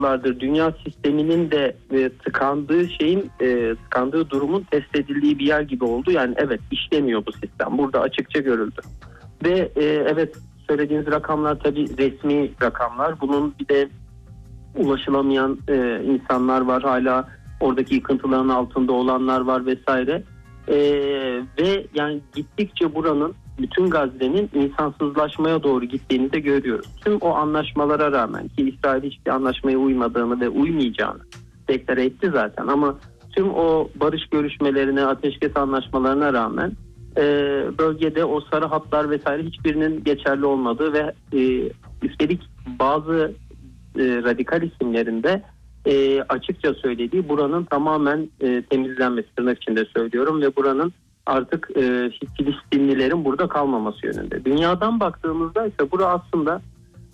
haftalardır dünya sisteminin de tıkandığı durumun test edildiği bir yer gibi oldu. Yani evet, işlemiyor bu sistem. Burada açıkça görüldü. Ve evet, söylediğiniz rakamlar tabii resmi rakamlar. Bunun bir de ulaşılamayan insanlar var. Hala oradaki yıkıntıların altında olanlar var vesaire. Ve yani gittikçe buranın, bütün Gazze'nin insansızlaşmaya doğru gittiğini de görüyoruz. Tüm o anlaşmalara rağmen, ki İsrail hiçbir anlaşmaya uymadığını ve uymayacağını deklare etti zaten, ama tüm o barış görüşmelerine, ateşkes anlaşmalarına rağmen bölgede o sarı hatlar vesaire hiçbirinin geçerli olmadığı ve üstelik bazı radikal isimlerinde açıkça söylediği buranın tamamen temizlenmesi, tırnak içinde söylüyorum, ve buranın artık Filistinlilerin burada kalmaması yönünde. Dünyadan baktığımızda ise bura aslında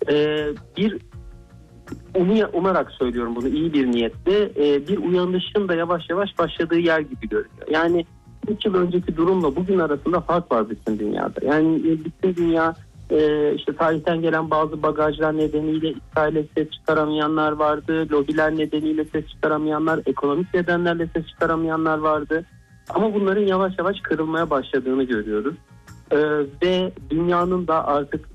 umarak söylüyorum bunu, iyi bir niyetle, bir uyanışın da yavaş yavaş başladığı yer gibi görünüyor. Yani 3 yıl önceki durumla bugün arasında fark var bütün dünyada. Yani bütün dünya işte tarihten gelen bazı bagajlar nedeniyle İsrail'e ses çıkaramayanlar vardı. Lobiler nedeniyle ses çıkaramayanlar, ekonomik nedenlerle ses çıkaramayanlar vardı. Ama bunların yavaş yavaş kırılmaya başladığını görüyoruz. Ve dünyanın da artık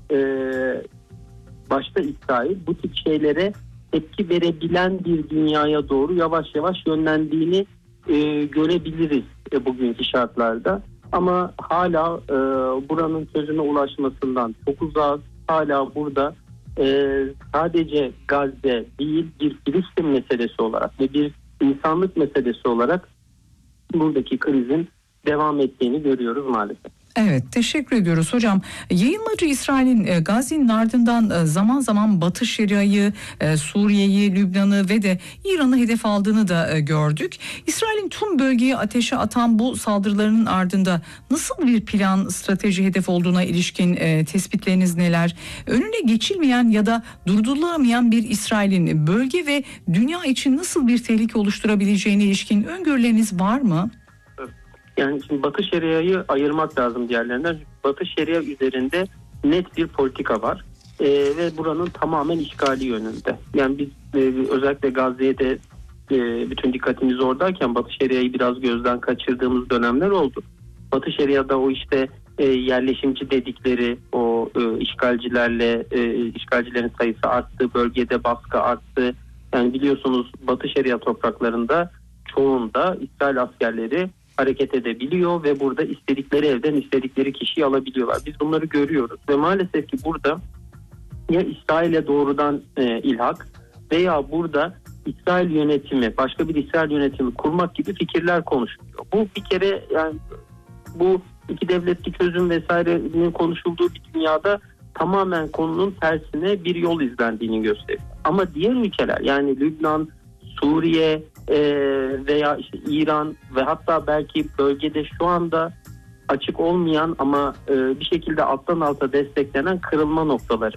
başta İsrail bu tip şeylere tepki verebilen bir dünyaya doğru yavaş yavaş yönlendiğini görebiliriz bugünkü şartlarda. Ama hala buranın çözüme ulaşmasından çok uzak. Hala burada sadece Gazze değil, bir Filistin meselesi olarak ve bir insanlık meselesi olarak buradaki krizin devam ettiğini görüyoruz maalesef. Evet, teşekkür ediyoruz hocam. Yayınmacı İsrail'in Gazze'nin ardından zaman zaman Batı Şeria'yı, Suriye'yi, Lübnan'ı ve de İran'ı hedef aldığını da gördük. İsrail'in tüm bölgeyi ateşe atan bu saldırılarının ardında nasıl bir plan, strateji hedef olduğuna ilişkin tespitleriniz neler? Önüne geçilmeyen ya da durdurulamayan bir İsrail'in bölge ve dünya için nasıl bir tehlike oluşturabileceğine ilişkin öngörüleriniz var mı? Yani şimdi Batı Şeria'yı ayırmak lazım diğerlerinden. Batı Şeria üzerinde net bir politika var ve buranın tamamen işgali yönünde. Yani biz özellikle Gazze'ye de bütün dikkatimiz oradayken Batı Şeria'yı biraz gözden kaçırdığımız dönemler oldu. Batı Şeria'da o işte yerleşimci dedikleri o işgalcilerin sayısı arttı, bölgede baskı arttı. Yani biliyorsunuz Batı Şeria topraklarında çoğunda İsrail askerleri hareket edebiliyor ve burada istedikleri evden istedikleri kişiyi alabiliyorlar. Biz bunları görüyoruz ve maalesef ki burada ya İsrail'e doğrudan ilhak veya burada İsrail yönetimi, başka bir İsrail yönetimi kurmak gibi fikirler konuşuluyor. Bu bir kere, yani bu iki devletli çözüm vesairenin konuşulduğu bir dünyada tamamen konunun tersine bir yol izlendiğini gösteriyor. Ama diğer ülkeler, yani Lübnan, Suriye veya işte İran ve hatta belki bölgede şu anda açık olmayan ama bir şekilde alttan alta desteklenen kırılma noktaları,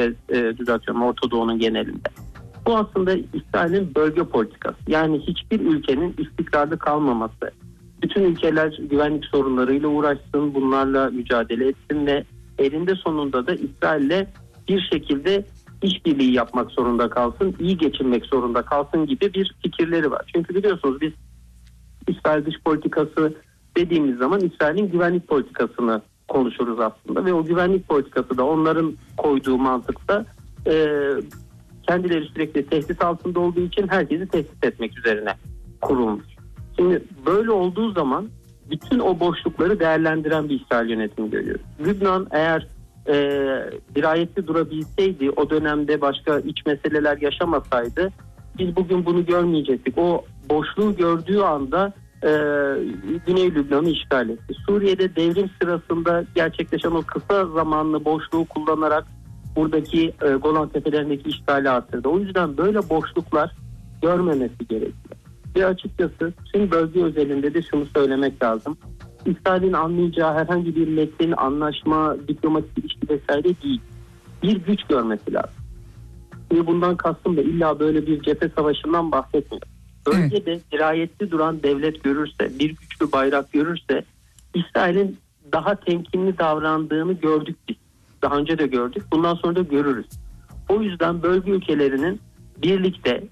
Orta Doğu'nun genelinde. Bu aslında İsrail'in bölge politikası. Yani hiçbir ülkenin istikrarlı kalmaması. Bütün ülkeler güvenlik sorunlarıyla uğraşsın, bunlarla mücadele etsin ve elinde sonunda da İsrail'le bir şekilde işbirliği yapmak zorunda kalsın, iyi geçinmek zorunda kalsın gibi bir fikirleri var. Çünkü biliyorsunuz biz İsrail dış politikası dediğimiz zaman İsrail'in güvenlik politikasını konuşuruz aslında ve o güvenlik politikası da onların koyduğu mantıkta kendileri sürekli tehdit altında olduğu için herkesi tehdit etmek üzerine kurulmuş. Şimdi böyle olduğu zaman bütün o boşlukları değerlendiren bir İsrail yönetimi görüyoruz. Lübnan eğer dirayetli durabilseydi, o dönemde başka iç meseleler yaşamasaydı biz bugün bunu görmeyecektik. O boşluğu gördüğü anda Güney Lübnan'ı işgal etti. Suriye'de devrim sırasında gerçekleşen o kısa zamanlı boşluğu kullanarak buradaki Golan Tepelerindeki işgali arttırdı. O yüzden böyle boşluklar görmemesi gerekiyor. Ve açıkçası tüm bölge özelinde de şunu söylemek lazım. İsrail'in anlayacağı herhangi bir metin, anlaşma, diplomatik ilişki vesaire değil. Bir güç görmesi lazım. Ve bundan kastım da illa böyle bir cephe savaşından bahsetmiyorum. Bölgede dirayetli duran devlet görürse, bir güçlü bayrak görürse İsrail'in daha temkinli davrandığını gördük biz. Daha önce de gördük. Bundan sonra da görürüz. O yüzden bölge ülkelerinin birlikte